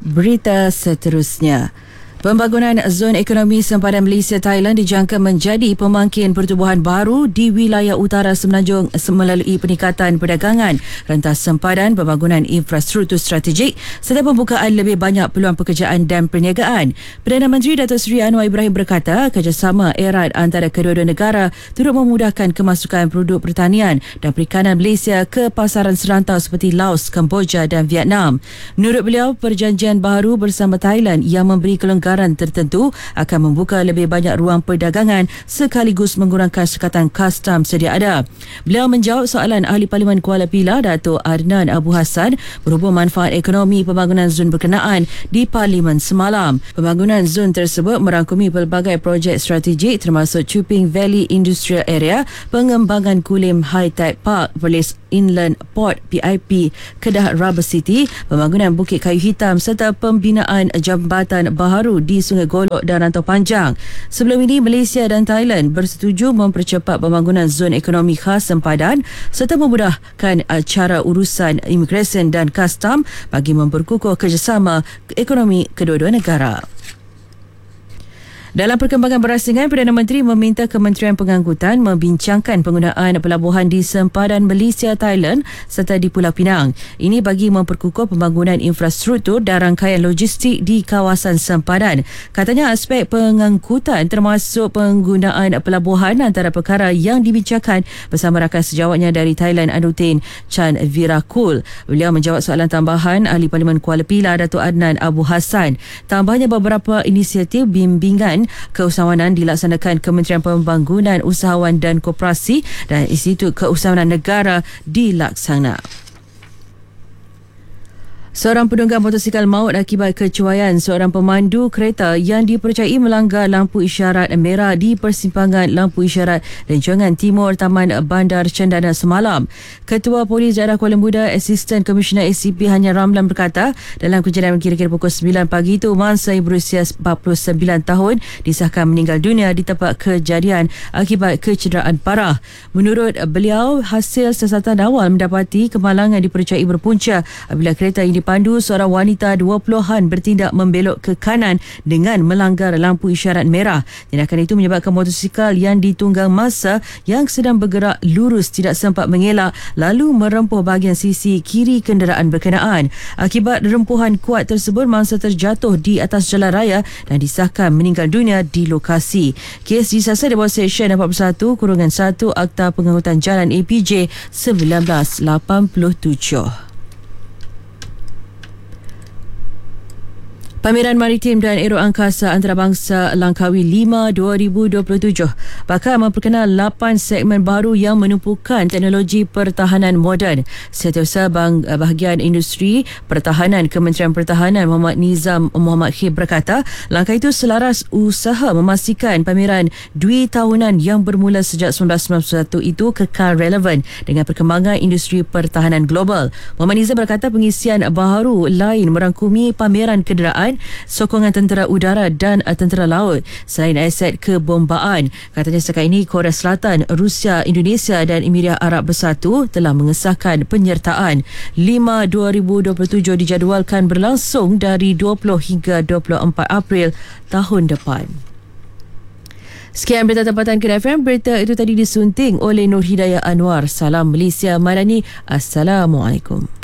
Berita seterusnya. Pembangunan Zon Ekonomi Sempadan Malaysia Thailand dijangka menjadi pemangkin pertubuhan baru di wilayah utara Semenanjung melalui peningkatan perdagangan, rentas sempadan, pembangunan infrastruktur strategik serta pembukaan lebih banyak peluang pekerjaan dan perniagaan. Perdana Menteri Datuk Seri Anwar Ibrahim berkata kerjasama erat antara kedua-dua negara turut memudahkan kemasukan produk pertanian dan perikanan Malaysia ke pasaran serantau seperti Laos, Kemboja dan Vietnam. Menurut beliau, perjanjian baru bersama Thailand yang memberi kelonggaran tertentu akan membuka lebih banyak ruang perdagangan sekaligus mengurangkan sekatan kastam sedia ada. Beliau menjawab soalan Ahli Parlimen Kuala Pilah Dato' Adnan Abu Hassan berhubung manfaat ekonomi pembangunan zon berkenaan di Parlimen semalam. Pembangunan zon tersebut merangkumi pelbagai projek strategik termasuk Chuping Valley Industrial Area, pengembangan Kulim High Tide Park, Perlis Inland Port PIP, Kedah Rubber City, pembangunan Bukit Kayu Hitam serta pembinaan jambatan baharu di Sungai Golok dan Rantau Panjang. Sebelum ini, Malaysia dan Thailand bersetuju mempercepat pembangunan zon ekonomi khas sempadan serta memudahkan cara urusan imigresen dan kastam bagi memperkukuh kerjasama ekonomi kedua-dua negara. Dalam perkembangan berasingan, Perdana Menteri meminta Kementerian Pengangkutan membincangkan penggunaan pelabuhan di sempadan Malaysia Thailand serta di Pulau Pinang. Ini bagi memperkukuh pembangunan infrastruktur dan rangkaian logistik di kawasan sempadan. Katanya aspek pengangkutan termasuk penggunaan pelabuhan antara perkara yang dibincangkan bersama rakan sejawatnya dari Thailand Anutin Chan Virakul. Beliau menjawab soalan tambahan Ahli Parlimen Kuala Pilah Dato' Adnan Abu Hassan. Tambahnya, beberapa inisiatif bimbingan keusahawanan dilaksanakan Kementerian Pembangunan Usahawan dan Koperasi dan Institut Keusahawanan Negara dilaksana. Seorang penunggang motosikal maut akibat kecuaian seorang pemandu kereta yang dipercayai melanggar lampu isyarat merah di persimpangan lampu isyarat Rencangan Timur Taman Bandar Cendana semalam. Ketua Polis Daerah Kuala Muda, Assistant Commissioner ACP Hanya Ramlan berkata, dalam kejadian kira-kira pukul 9 pagi itu, Mansai berusia 49 tahun disahkan meninggal dunia di tempat kejadian akibat kecederaan parah. Menurut beliau, hasil siasatan awal mendapati kemalangan dipercayai berpunca apabila kereta yang dipandu seorang wanita 20-an bertindak membelok ke kanan dengan melanggar lampu isyarat merah. Tindakan itu menyebabkan motosikal yang ditunggang masa yang sedang bergerak lurus tidak sempat mengelak lalu merempuh bahagian sisi kiri kenderaan berkenaan. Akibat rempuhan kuat tersebut, mangsa terjatuh di atas jalan raya dan disahkan meninggal dunia di lokasi. Kes disiasat di bawah Seksyen 41-1 Akta Pengangkutan Jalan APJ 1987. Pameran Maritim dan Aero Angkasa Antarabangsa Langkawi 5 2027 bakal memperkenal 8 segmen baru yang menumpukan teknologi pertahanan moden. Setiausaha Bahagian Industri Pertahanan Kementerian Pertahanan Muhammad Nizam Muhammad Khib berkata, langkah itu selaras usaha memastikan pameran dwi tahunan yang bermula sejak 1991 itu kekal relevan dengan perkembangan industri pertahanan global. Muhammad Nizam berkata pengisian baharu lain merangkumi pameran kenderaan, sokongan tentera udara dan tentera laut selain aset kebombaan. Katanya setakat ini Korea Selatan, Rusia, Indonesia dan Emirat Arab Bersatu telah mengesahkan penyertaan. 5 2027 dijadualkan berlangsung dari 20 hingga 24 April tahun depan. Sekian berita tempatan Kedah FM. Berita itu tadi disunting oleh Nur Hidayah Anwar. Salam Malaysia Madani. Assalamualaikum.